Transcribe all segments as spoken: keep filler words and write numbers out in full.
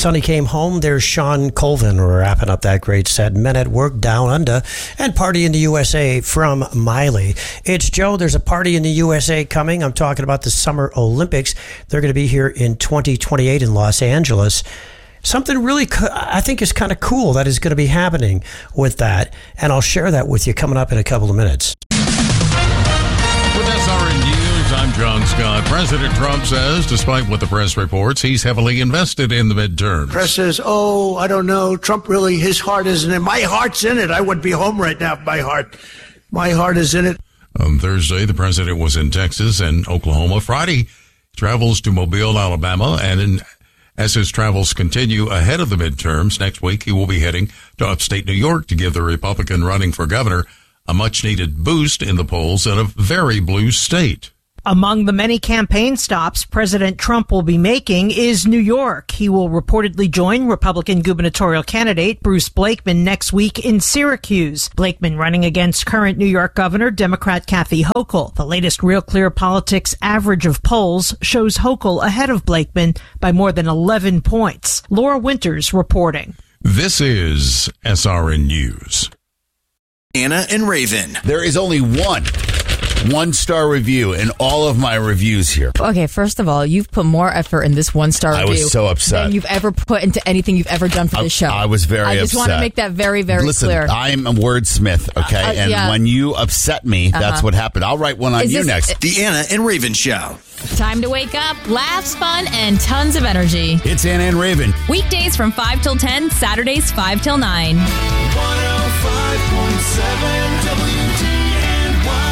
Sonny Came Home, there's Sean Colvin wrapping up that great set. Men at Work, Down Under, and Party in the U S A from Miley. It's Joe. There's a party in the U S A coming. I'm talking about the Summer Olympics. They're going to be here in twenty twenty-eight in Los Angeles. Something really, co- I think, is kind of cool that is going to be happening with that. And I'll share that with you coming up in a couple of minutes. With S R N News, I'm John Scott. President Trump says, despite what the press reports, he's heavily invested in the midterms. Press says, oh, I don't know. Trump really, his heart isn't in it. My heart's in it. I would be home right now if my heart, my heart is in it. On Thursday, the president was in Texas and Oklahoma. Friday, he travels to Mobile, Alabama, and in As his travels continue ahead of the midterms, next week he will be heading to upstate New York to give the Republican running for governor a much-needed boost in the polls in a very blue state. Among the many campaign stops President Trump will be making is New York. He will reportedly join Republican gubernatorial candidate Bruce Blakeman next week in Syracuse. Blakeman running against current New York Governor Democrat Kathy Hochul. The latest Real Clear Politics average of polls shows Hochul ahead of Blakeman by more than eleven points. Laura Winters reporting. This is S R N News. Anna and Raven. There is only one one-star review in all of my reviews here. Okay, first of all, you've put more effort in this one-star I review was so upset. than you've ever put into anything you've ever done for this show. I was very upset. I just upset. want to make that very, very Listen, clear. I'm a wordsmith, okay? Uh, uh, and yeah. when you upset me, Uh-huh. that's what happened. I'll write one on Is you this- next. The Anna and Raven Show. Time to wake up, laughs, fun, and tons of energy. It's Anna and Raven. Weekdays from five till ten, Saturdays five till nine. one oh five point seven W D N Y.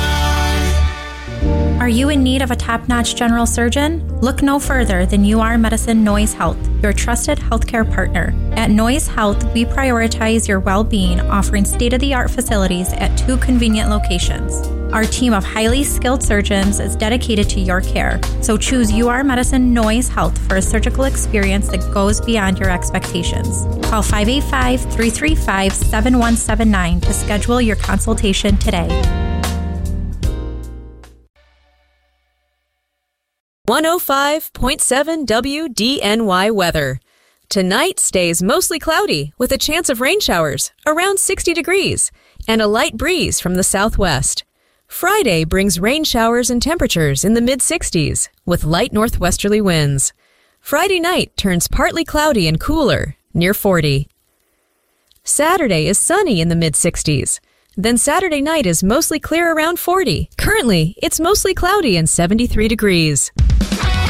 Are you in need of a top-notch general surgeon? Look no further than U R Medicine Noise Health, your trusted healthcare partner. At Noise Health, we prioritize your well-being, offering state-of-the-art facilities at two convenient locations. Our team of highly skilled surgeons is dedicated to your care, so choose U R Medicine Noise Health for a surgical experience that goes beyond your expectations. Call five eight five, three three five, seven one seven nine to schedule your consultation today. one oh five point seven W D N Y weather. Tonight stays mostly cloudy with a chance of rain showers around sixty degrees and a light breeze from the southwest. Friday brings rain showers and temperatures in the mid-sixties with light northwesterly winds. Friday night turns partly cloudy and cooler, near forty. Saturday is sunny in the mid-sixties. Then Saturday night is mostly clear around forty. Currently, it's mostly cloudy and seventy-three degrees.